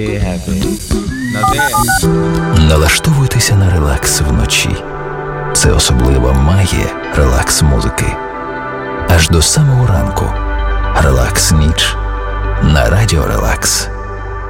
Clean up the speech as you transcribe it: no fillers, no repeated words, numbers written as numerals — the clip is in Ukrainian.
Налаштовуйтеся на релакс вночі. Це особлива магія релакс-музики. Аж до самого ранку. Релакс-ніч на Радіо Релакс.